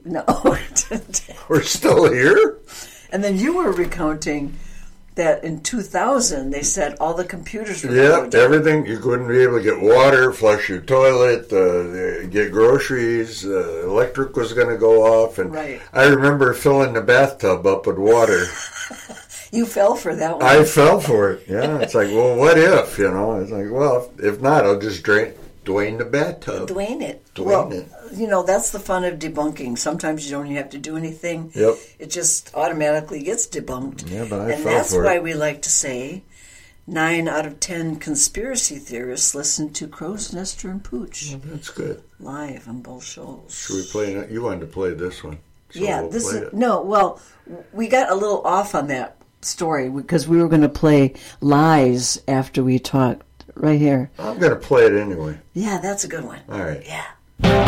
No. We're still here? And then you were recounting that in 2000 they said all the computers were going down. Everything. You couldn't be able to get water, flush your toilet, get groceries. Electric was going to go off. And right. I remember filling the bathtub up with water. You fell for that one. I fell for it, yeah. It's like, well, what if, It's like, well, if not, I'll just Dwayne the bathtub. Dwayne it. Dwayne it. That's the fun of debunking. Sometimes you don't even have to do anything. Yep. It just automatically gets debunked. Yeah, but I fell for it. And that's why we like to say 9 out of 10 conspiracy theorists listen to Crow's Nestor and Pooch. Well, that's good. Live on both shows. Should we play it? You wanted to play this one. So yeah, we'll this play is... it. No, well, we got a little off on that story because we were going to play Lies after we talked right here. I'm going to play it anyway. Yeah, that's a good one. All right. Yeah.